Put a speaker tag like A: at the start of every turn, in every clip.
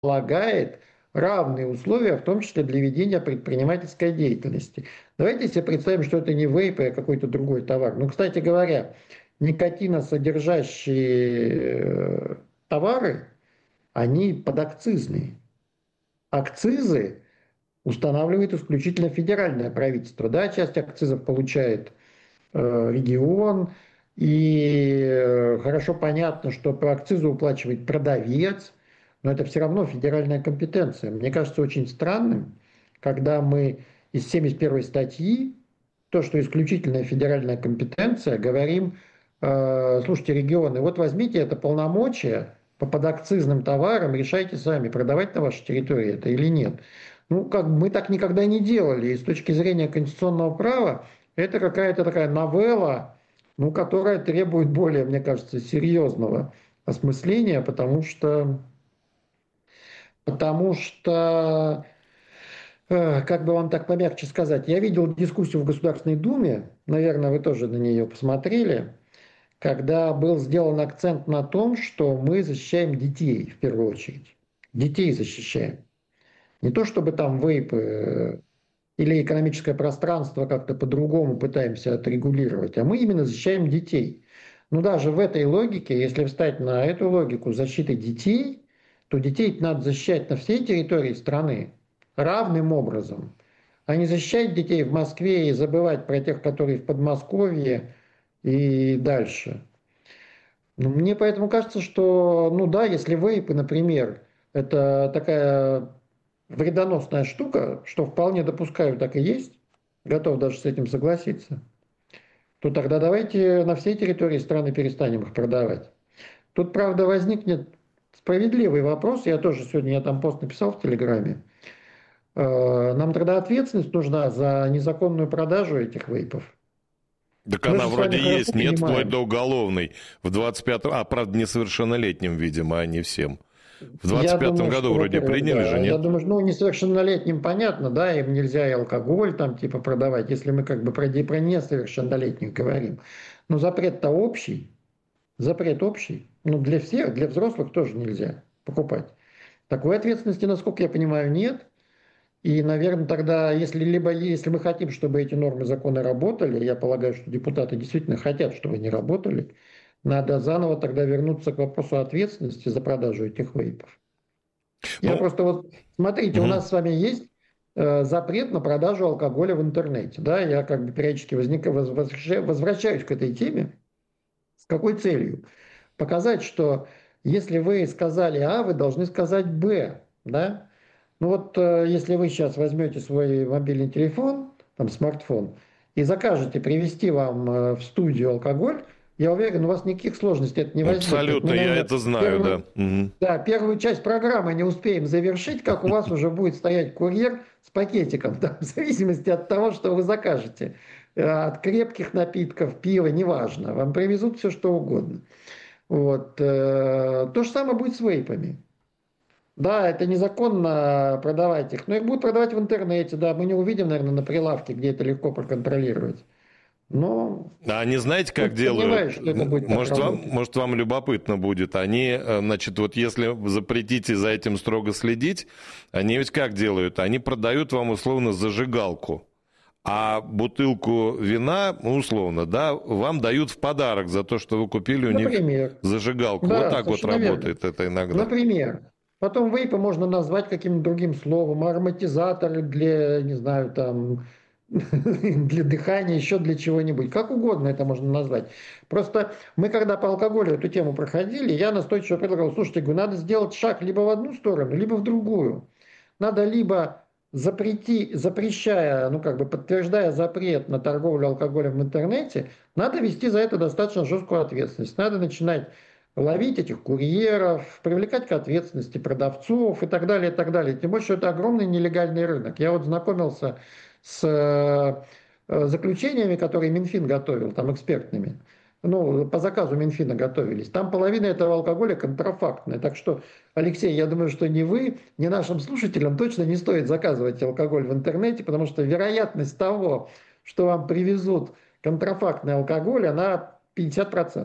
A: полагает равные условия, в том числе для ведения предпринимательской деятельности. Давайте себе представим, что это не вейп, а какой-то другой товар. Ну, кстати говоря, никотиносодержащие товары, они подакцизные. Акцизы устанавливает исключительно федеральное правительство. Да, часть акцизов получает регион, и хорошо понятно, что по акцизу уплачивает продавец, но это все равно федеральная компетенция. Мне кажется очень странным, когда мы из 71 статьи, то, что исключительная федеральная компетенция, говорим, слушайте, регионы, вот возьмите это полномочия по подакцизным товарам, решайте сами, продавать на вашей территории это или нет. Ну, как бы мы так никогда не делали, и с точки зрения конституционного права, это какая-то такая новелла, ну, которая требует более, мне кажется, серьезного осмысления, потому что, как бы вам так помягче сказать, я видел дискуссию в Государственной Думе, наверное, вы тоже на нее посмотрели, когда был сделан акцент на том, что мы защищаем детей в первую очередь. Детей защищаем. Не то чтобы там вейпы или экономическое пространство как-то по-другому пытаемся отрегулировать, а мы именно защищаем детей. Но даже в этой логике, если встать на эту логику защиты детей, то детей надо защищать на всей территории страны равным образом, а не защищать детей в Москве и забывать про тех, которые в Подмосковье и дальше. Ну, мне поэтому кажется, что, ну да, если вейпы, например, это такая вредоносная штука, что вполне допускаю, так и есть, готов даже с этим согласиться, то тогда давайте на всей территории страны перестанем их продавать. Тут, правда, возникнет справедливый вопрос, я там пост написал в Телеграме, нам тогда ответственность нужна за незаконную продажу этих вейпов.
B: Так
A: Мы
B: она
A: же с вами
B: вроде
A: хорошо
B: есть, нет, вплоть до
A: понимаем.
B: уголовной. В 25-м, правда, несовершеннолетним, видимо, а не всем. В
A: Я
B: 25-м
A: думаю,
B: году
A: что,
B: вроде
A: во-первых,
B: приняли же,
A: да. Я
B: нет?
A: думаю, что, ну, несовершеннолетним понятно, да, им нельзя и алкоголь там типа продавать, если мы как бы про несовершеннолетних говорим. Но запрет-то общий, запрет общий. Ну, для всех, для взрослых тоже нельзя покупать. Такой ответственности, насколько я понимаю, нет. И, наверное, тогда, если мы хотим, чтобы эти нормы закона работали, я полагаю, что депутаты действительно хотят, чтобы они работали, надо заново тогда вернуться к вопросу ответственности за продажу этих вейпов. Я
B: Ну,
A: просто вот, смотрите, у
B: мгм.
A: нас с вами есть запрет на продажу алкоголя в интернете. Да? Я как бы периодически возвращаюсь к этой теме. С какой целью? Показать, что если вы сказали А, вы должны сказать Б. Да? Ну вот, если вы сейчас возьмете свой мобильный телефон, там смартфон, и закажете привезти вам в студию алкоголь, я уверен, у вас никаких сложностей это не возникнет. Мы,
B: Абсолютно, я
A: наверное,
B: это знаю, да.
A: первую,
B: Мгм.
A: да, первую часть программы не успеем завершить, как у вас уже будет стоять курьер с пакетиком, да, в зависимости от того, что вы закажете. От крепких напитков, пива, неважно. Вам привезут все, что угодно. Вот. То же самое будет с вейпами. Да, это незаконно продавать их, но их будут продавать в интернете, да, мы не увидим, наверное, на прилавке, где это легко проконтролировать. Но
B: А они знаете, как
A: сомневаюсь,
B: делают?
A: что это будет так работать.
B: Может, вам любопытно будет. Они, значит, вот если запретите за этим строго следить, они ведь как делают? Они продают вам условно зажигалку. А бутылку вина, ну, условно, да, вам дают в подарок за то, что вы купили у них
A: Например,
B: зажигалку. Вот
A: да,
B: так вот
A: совершенно верно.
B: работает это иногда.
A: Например, потом вейпы можно назвать каким-то другим словом, ароматизаторы для, не знаю, там, для дыхания, еще для чего-нибудь. Как угодно это можно назвать. Просто мы, когда по алкоголю эту тему проходили, я настойчиво предлагал, слушайте, говорю, надо сделать шаг либо в одну сторону, либо в другую. Надо либо запрещая, ну как бы подтверждая запрет на торговлю алкоголем в интернете, надо вести за это достаточно жесткую ответственность. Надо начинать ловить этих курьеров, привлекать к ответственности продавцов и так далее, и так далее. Тем более, что это огромный нелегальный рынок. Я вот знакомился с заключениями, которые Минфин готовил, там экспертными. Ну, по заказу Минфина готовились. Там половина этого алкоголя контрафактная. Так что, Алексей, я думаю, что ни вы, ни нашим слушателям точно не стоит заказывать алкоголь в интернете, потому что вероятность того, что вам привезут контрафактный алкоголь, она 50%.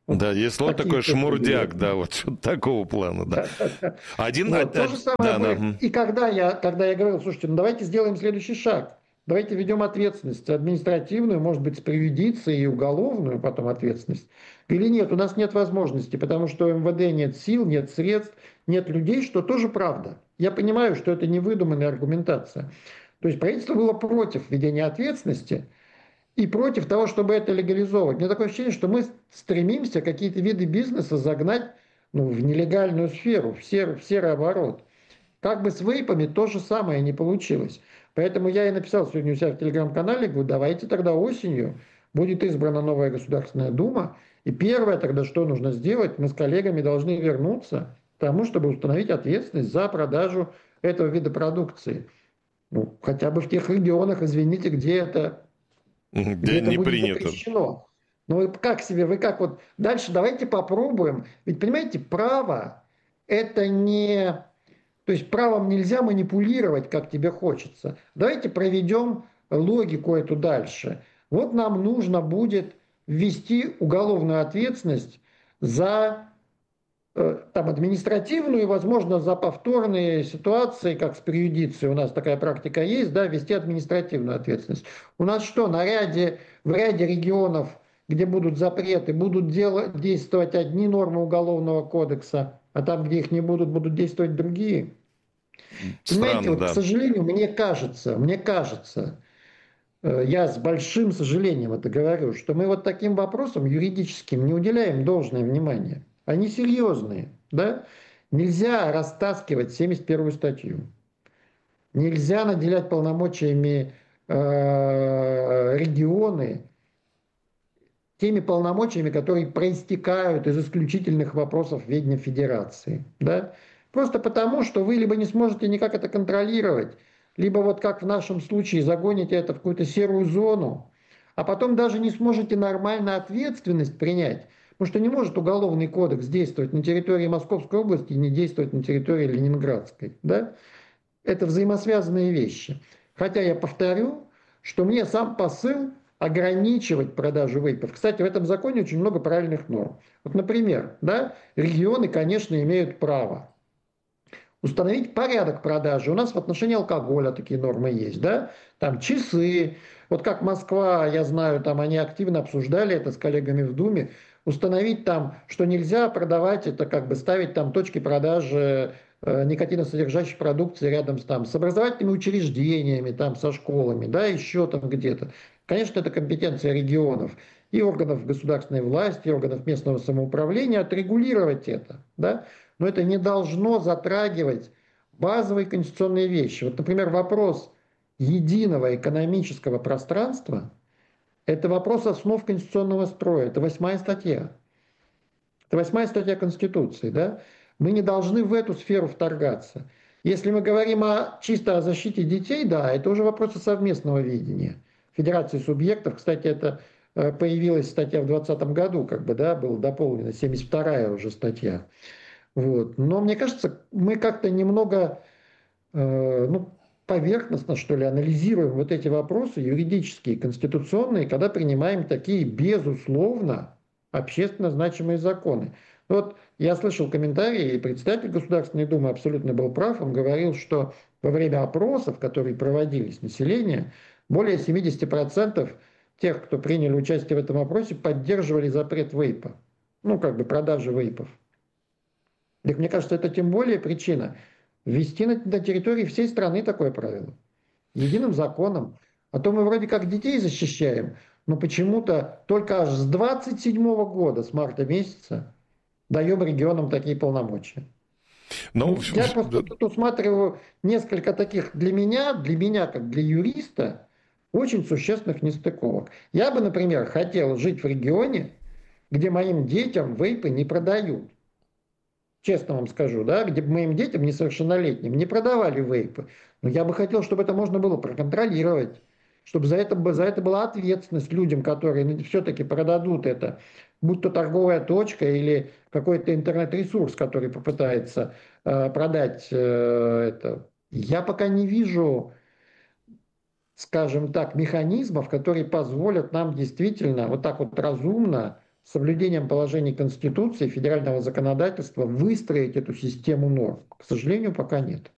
A: Вот
B: Да, есть слово
A: такие
B: такое
A: цифры.
B: шмурдяк, да, вот что-то такого плана, да. Один,
A: Вот. То же самое
B: да, да.
A: будет. И когда я говорил, слушайте, ну давайте сделаем следующий шаг. Давайте введем ответственность административную, может быть, с преюдицией и уголовную потом ответственность. Или нет, у нас нет возможности, потому что у МВД нет сил, нет средств, нет людей, что тоже правда. Я понимаю, что это не выдуманная аргументация. То есть правительство было против введения ответственности и против того, чтобы это легализовывать. У меня такое ощущение, что мы стремимся какие-то виды бизнеса загнать в нелегальную сферу, в серый оборот. Как бы с вейпами то же самое не получилось. Поэтому я и написал сегодня у себя в телеграм-канале, говорю, давайте тогда осенью будет избрана новая Государственная Дума, и первое тогда, что нужно сделать, мы с коллегами должны вернуться к тому, чтобы установить ответственность за продажу этого вида продукции. Ну, хотя бы в тех регионах, извините, где
B: Да,
A: это
B: не
A: будет
B: принято.
A: запрещено. Ну вы как себе, вы как вот дальше давайте попробуем. Ведь понимаете, право это не, то есть правом нельзя манипулировать, как тебе хочется. Давайте проведем логику эту дальше. Вот нам нужно будет ввести уголовную ответственность за там административную и, возможно, за повторные ситуации, как с преюдицией, у нас такая практика есть, да, ввести административную ответственность. У нас что, в ряде регионов, где будут запреты, действовать одни нормы Уголовного кодекса, а там, где их не будут, будут действовать другие. Понимаете,
B: Странно,
A: вот, к
B: да.
A: сожалению, мне кажется, я с большим сожалением это говорю, что мы вот таким вопросам юридическим не уделяем должное внимание. Они серьезные, да? Нельзя растаскивать 71-ю статью. Нельзя наделять полномочиями регионы теми полномочиями, которые проистекают из исключительных вопросов ведения Федерации. Да? Просто потому, что вы либо не сможете никак это контролировать, либо вот как в нашем случае загоните это в какую-то серую зону, а потом даже не сможете нормально ответственность принять, потому что не может уголовный кодекс действовать на территории Московской области и не действовать на территории Ленинградской. Да? Это взаимосвязанные вещи. Хотя я повторю, что мне сам посыл ограничивать продажу вейпов. Кстати, в этом законе очень много правильных норм. Вот, например, да, регионы, конечно, имеют право установить порядок продажи. У нас в отношении алкоголя такие нормы есть, да, там часы. Вот как Москва, я знаю, там они активно обсуждали это с коллегами в Думе, установить там, что нельзя продавать, это как бы ставить там точки продажи никотиносодержащей продукции рядом с образовательными учреждениями, там, со школами, да, еще там где-то. Конечно, это компетенция регионов и органов государственной власти, и органов местного самоуправления отрегулировать это, да, но это не должно затрагивать базовые конституционные вещи. Вот, например, вопрос единого экономического пространства – это вопрос основ конституционного строя, это 8 статья. Это 8 статья Конституции, да? Мы не должны в эту сферу вторгаться. Если мы говорим чисто о защите детей, да, это уже вопросы совместного видения. Федерации субъектов, кстати, это появилась статья в 2020 году, как бы, да, была дополнена, 72-я уже статья. Вот. Но мне кажется, мы как-то немного ну, поверхностно, что ли, анализируем вот эти вопросы юридические, конституционные, когда принимаем такие, безусловно, общественно значимые законы. Вот я слышал комментарии, и председатель Государственной Думы абсолютно был прав, он говорил, что во время опросов, которые проводились населения, более 70% тех, кто приняли участие в этом опросе, поддерживали запрет вейпа, ну, как бы продажи вейпов. Так мне кажется, это тем более причина ввести на территории всей страны такое правило. Единым законом. А то мы вроде как детей защищаем, но почему-то только аж с 27 года, с марта месяца, даем регионам такие полномочия.
B: Ну,
A: Ну, я просто тут усматриваю несколько таких для меня как для юриста, очень существенных нестыковок. Я бы, например, хотел жить в регионе, где моим детям вейпы не продают. Честно вам скажу, да, где бы моим детям несовершеннолетним не продавали вейпы. Но я бы хотел, чтобы это можно было проконтролировать, чтобы за это была ответственность людям, которые все-таки продадут это, будь то торговая точка или какой-то интернет-ресурс, который попытается продать это. Я пока не вижу, скажем так, механизмов, которые позволят нам действительно вот так вот разумно соблюдением положений Конституции, федерального законодательства выстроить эту систему норм. К сожалению, пока нет.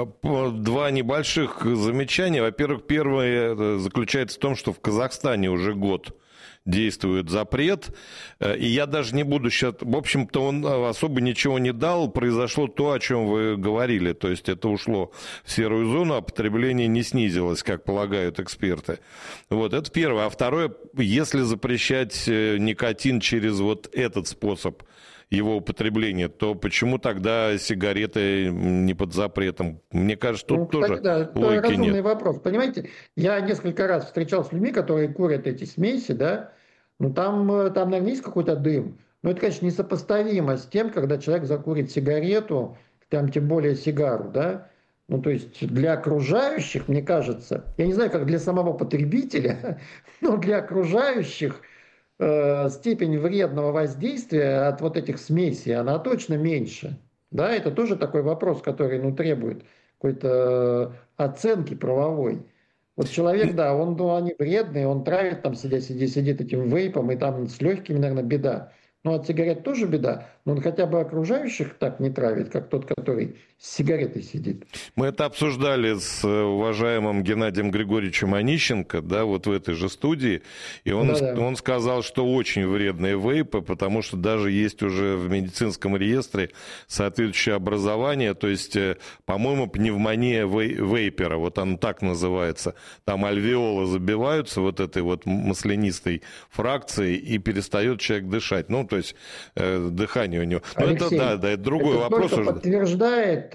B: Два небольших замечания. Во-первых, первое заключается в том, что в Казахстане уже год действует запрет, и я даже не буду сейчас... В общем-то, он особо ничего не дал, произошло то, о чем вы говорили, то есть это ушло в серую зону, а потребление не снизилось, как полагают эксперты. Вот, это первое. А второе, если запрещать никотин через вот этот способ его употребления, то почему тогда сигареты не под запретом? Мне кажется, тут
A: Кстати,
B: тоже
A: да, это
B: логики
A: разумный
B: нет.
A: вопрос. Понимаете, я несколько раз встречался с людьми, которые курят эти смеси, да, ну там, наверное, есть какой-то дым. Но это, конечно, несопоставимо с тем, когда человек закурит сигарету, там тем более сигару, да. Ну, то есть для окружающих, мне кажется, я не знаю, как для самого потребителя, но для окружающих степень вредного воздействия от вот этих смесей, она точно меньше. Да, это тоже такой вопрос, который, ну, требует какой-то оценки правовой. Вот человек, да, он, ну, они вредные, он травит там, сидит этим вейпом, и там с легкими, наверное, беда. Но от сигарет тоже беда, но он хотя бы окружающих так не травит, как тот, который с сигаретой сидит.
B: Мы это обсуждали с уважаемым Геннадием Григорьевичем Онищенко, да, вот в этой же студии, и он сказал, что очень вредные вейпы, потому что даже есть уже в медицинском реестре соответствующее образование, то есть, по-моему, пневмония вейпера, вот оно так называется, там альвеолы забиваются вот этой вот маслянистой фракцией, и перестает человек дышать, ну, то есть, дыхание у него. Но
A: Алексей,
B: это другой
A: это
B: вопрос
A: только
B: уже.
A: подтверждает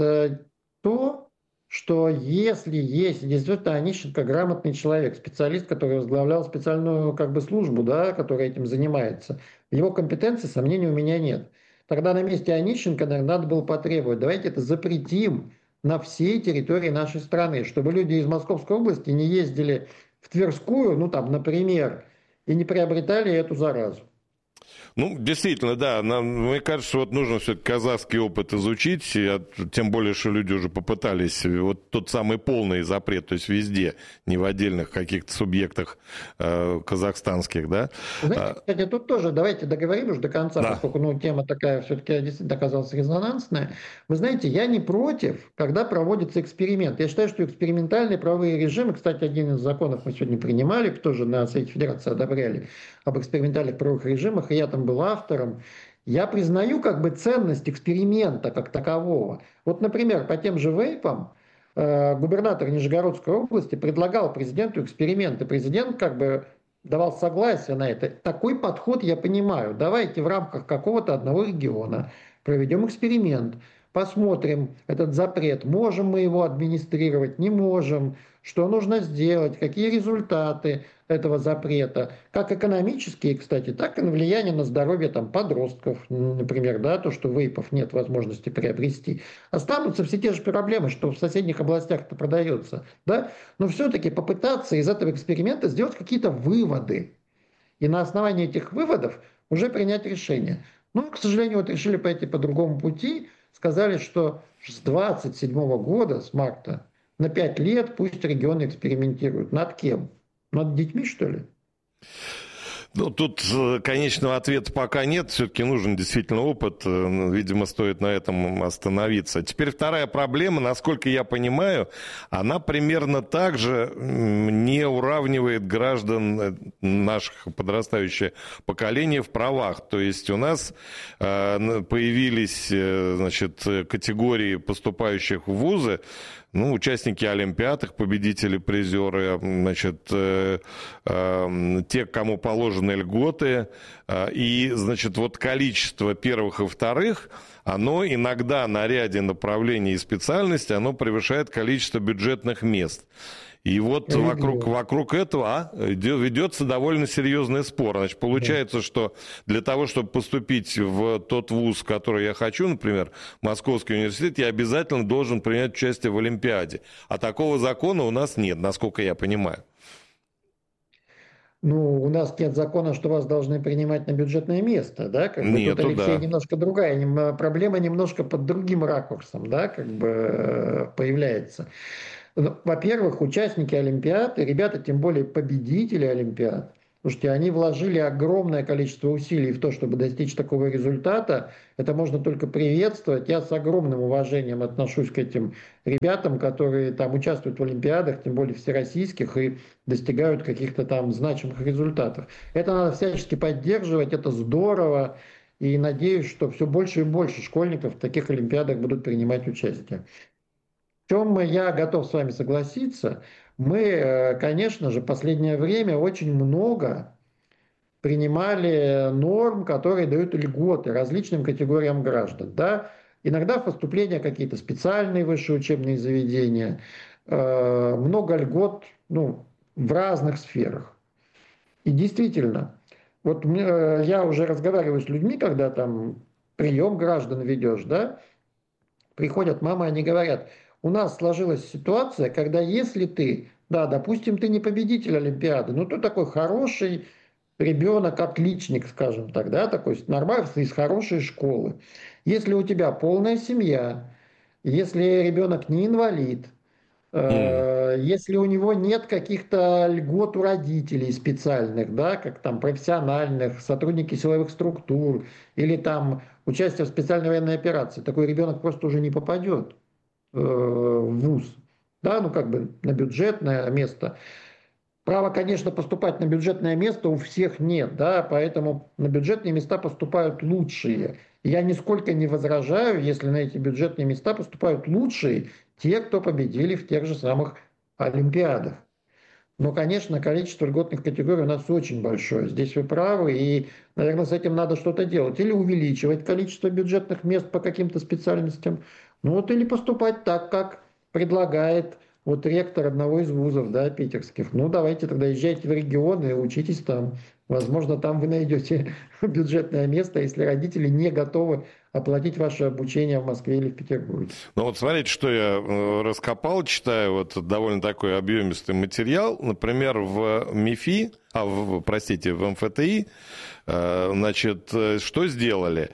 A: то, что если есть действительно Онищенко грамотный человек, специалист, который возглавлял специальную как бы службу, да, которая этим занимается, в его компетенции сомнений у меня нет. Тогда на месте Онищенко, наверное, надо было потребовать, давайте это запретим на всей территории нашей страны, чтобы люди из Московской области не ездили в Тверскую, ну там, например, и не приобретали эту заразу.
B: Ну, действительно, да. Мне кажется, вот нужно все-таки казахский опыт изучить, тем более, что люди уже попытались вот тот самый полный запрет, то есть везде, не в отдельных каких-то субъектах казахстанских, да.
A: Знаете, кстати, тут тоже давайте договорим уже до конца,
B: Да.
A: поскольку ну, тема такая все-таки действительно оказалась резонансная. Вы знаете, я не против, когда проводится эксперимент. Я считаю, что экспериментальные правовые режимы, кстати, один из законов мы сегодня принимали, тоже на Совете Федерации одобряли, об экспериментальных правовых режимах, и я там был автором. Я признаю как бы ценность эксперимента как такового. Вот, например, по тем же вейпам губернатор Нижегородской области предлагал президенту эксперимент, и президент как бы давал согласие на это. Такой подход я понимаю. Давайте в рамках какого-то одного региона проведем эксперимент, посмотрим этот запрет, можем мы его администрировать, не можем, что нужно сделать, какие результаты этого запрета, как экономические, кстати, так и на влияние на здоровье там, подростков, например, да, то, что вейпов нет возможности приобрести. Останутся все те же проблемы, что в соседних областях это продается, да, но все-таки попытаться из этого эксперимента сделать какие-то выводы и на основании этих выводов уже принять решение. Ну, к сожалению, вот решили пойти по другому пути, сказали, что с 27 года, с марта, на 5 лет пусть регионы экспериментируют. Над кем? Над детьми, что ли?
B: Ну, тут конечного ответа пока нет, все-таки нужен действительно опыт, видимо, стоит на этом остановиться. Теперь вторая проблема, насколько я понимаю, она примерно так же не уравнивает граждан наших подрастающее поколение в правах. То есть у нас появились, значит, категории поступающих в вузы, ну, участники Олимпиад, их победители, призеры, значит, те, кому положены льготы, и, значит, вот количество первых и вторых, оно иногда на ряде направлений и специальностей, оно превышает количество бюджетных мест. И вот вокруг этого ведется довольно серьезный спор. Значит, получается, что для того, чтобы поступить в тот вуз, который я хочу, например, Московский университет, я обязательно должен принять участие в Олимпиаде. А такого закона у нас нет, насколько я понимаю.
A: Ну, у нас нет закона, что вас должны принимать на бюджетное место, да, как бы тут,
B: Нету,
A: Алексей,
B: да.
A: немножко другая, проблема немножко под другим ракурсом, да, как бы появляется. Ну, во-первых, участники Олимпиады, ребята, тем более победители Олимпиад, Слушайте, они вложили огромное количество усилий в то, чтобы достичь такого результата. Это можно только приветствовать. Я с огромным уважением отношусь к этим ребятам, которые там участвуют в Олимпиадах, тем более всероссийских, и достигают каких-то там значимых результатов. Это надо всячески поддерживать, это здорово. И надеюсь, что все больше и больше школьников в таких Олимпиадах будут принимать участие. В чем я готов с вами согласиться, мы, конечно же, в последнее время очень много принимали норм, которые дают льготы различным категориям граждан. Да? Иногда поступления какие-то специальные высшие учебные заведения, много льгот ну, в разных сферах. И действительно, вот я уже разговариваю с людьми, когда там прием граждан ведешь, да, приходят мамы, они говорят, у нас сложилась ситуация, когда если ты, да, допустим, ты не победитель Олимпиады, но ты такой хороший ребенок, отличник, скажем так, да, такой нормальный, из хорошей школы. Если у тебя полная семья, если ребенок не инвалид,
B: М.
A: если у него нет каких-то льгот у родителей специальных, да, как там профессиональных, сотрудники силовых структур или там участие в специальной военной операции, такой ребенок просто уже не попадет в ВУЗ, да, ну как бы на бюджетное место. Право, конечно, поступать на бюджетное место у всех нет, да, поэтому на бюджетные места поступают лучшие. Я нисколько не возражаю, если на эти бюджетные места поступают лучшие, те, кто победили в тех же самых Олимпиадах. Но, конечно, количество льготных категорий у нас очень большое. Здесь вы правы, и, наверное, с этим надо что-то делать. Или увеличивать количество бюджетных мест по каким-то специальностям, ну вот или поступать так, как предлагает вот ректор одного из вузов, да, питерских. Ну, давайте тогда езжайте в регионы и учитесь там. Возможно, там вы найдете бюджетное место, если родители не готовы оплатить ваше обучение в Москве или в Петербурге.
B: Ну вот смотрите, что я раскопал, читаю вот довольно такой объемистый материал. Например, в МИФИ, простите, в МФТИ, значит, что сделали?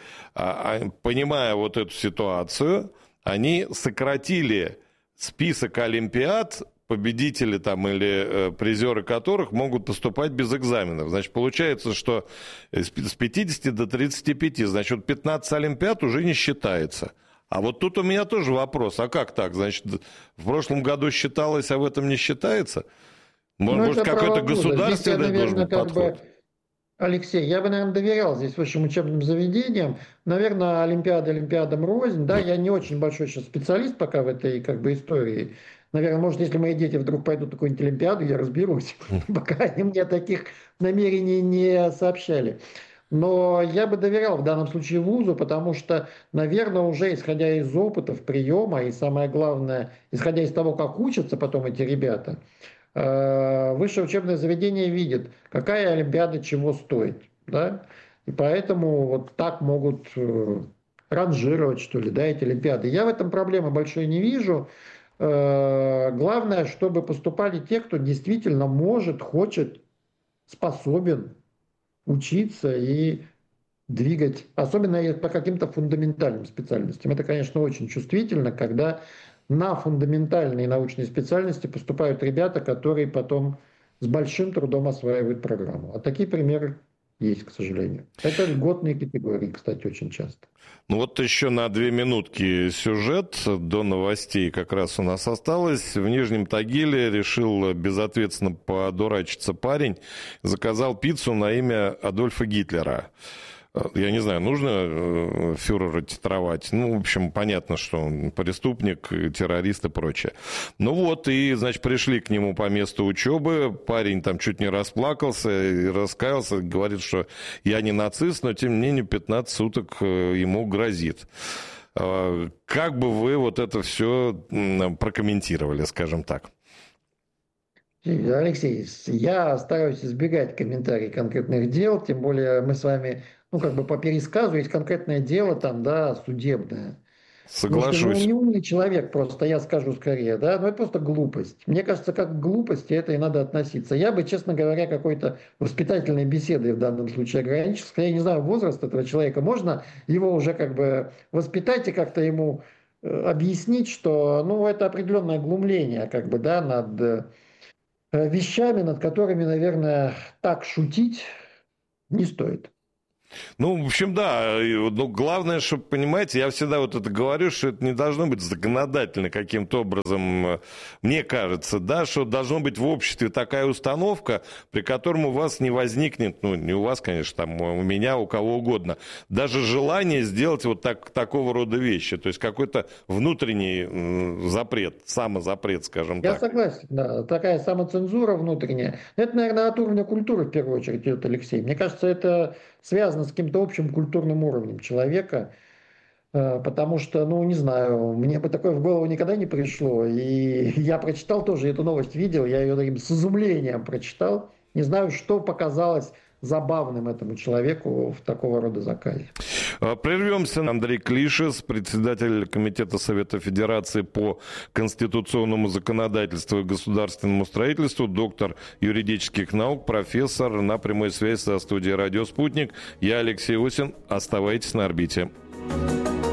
B: Понимая вот эту ситуацию, они сократили список олимпиад, победители там или призеры которых могут поступать без экзаменов. Значит, получается, что с 50 до 35, значит, 15 олимпиад уже не считается. А вот тут у меня тоже вопрос, а как так? Значит, в прошлом году считалось, а в этом не считается?
A: Ну,
B: Может,
A: это
B: какой-то
A: правда. Здесь я,
B: государственный должен
A: наверное,
B: быть подход?
A: Алексей, я бы, наверное, доверял здесь высшим учебным заведениям. Наверное, Олимпиада Олимпиадам рознь. Да, я не очень большой сейчас специалист пока в этой как бы истории. Наверное, может, если мои дети вдруг пойдут на какую-нибудь Олимпиаду, я разберусь. Пока они мне таких намерений не сообщали. Но я бы доверял в данном случае вузу, потому что, наверное, уже исходя из опытов приема и самое главное, исходя из того, как учатся потом эти ребята, высшее учебное заведение видит, какая олимпиада чего стоит. Да? И поэтому вот так могут ранжировать, что ли, да, эти олимпиады. Я в этом проблемы большой не вижу. Главное, чтобы поступали те, кто действительно может, хочет, способен учиться и двигать, особенно по каким-то фундаментальным специальностям. Это, конечно, очень чувствительно, когда на фундаментальные научные специальности поступают ребята, которые потом с большим трудом осваивают программу. А такие примеры есть, к сожалению. Это льготные категории, кстати, очень часто.
B: Ну вот еще на 2 минутки сюжет до новостей как раз у нас осталось. В Нижнем Тагиле решил безответственно подурачиться парень, заказал пиццу на имя Адольфа Гитлера. Я не знаю, нужно фюрера титровать? Ну, в общем, понятно, что он преступник, террорист и прочее. Ну вот, и, значит, пришли к нему по месту учебы, парень там чуть не расплакался и раскаялся, говорит, что я не нацист, но, тем не менее, 15 суток ему грозит. Как бы вы вот это все прокомментировали, скажем так?
A: Алексей, я стараюсь избегать комментариев конкретных дел, тем более мы с вами, ну, как бы по пересказу, есть конкретное дело там, да, судебное. Слушайте, ну, он
B: Соглашусь.
A: не умный человек просто, я скажу скорее, да, но это просто глупость. Мне кажется, как к глупости это и надо относиться. Я бы, честно говоря, какой-то воспитательной беседой в данном случае ограничился. Я не знаю, возраст этого человека, можно его уже как бы воспитать и как-то ему объяснить, что, ну, это определенное глумление, как бы, да, над вещами, над которыми, наверное, так шутить не стоит.
B: Ну, в общем, да. Но главное, чтобы, понимаете, я всегда вот это говорю, что это не должно быть законодательно каким-то образом, мне кажется, да, что должно быть в обществе такая установка, при котором у вас не возникнет, ну, не у вас, конечно, там, у меня, у кого угодно, даже желание сделать вот такого рода вещи. То есть какой-то внутренний запрет, самозапрет, скажем
A: Я
B: так.
A: согласен, да, такая самоцензура внутренняя. Это, наверное, от уровня культуры в первую очередь идет, Алексей. Мне кажется, это связано с каким-то общим культурным уровнем человека, потому что, ну, не знаю, мне бы такое в голову никогда не пришло. И я прочитал тоже эту новость, видел, я ее таким с изумлением прочитал. Не знаю, что показалось забавным этому человеку в такого рода заказе.
B: Прервемся. Андрей Клишес, председатель Комитета Совета Федерации по конституционному законодательству и государственному строительству, доктор юридических наук, профессор, на прямой связи со студией «Радио Спутник». Я Алексей Осин. Оставайтесь на орбите.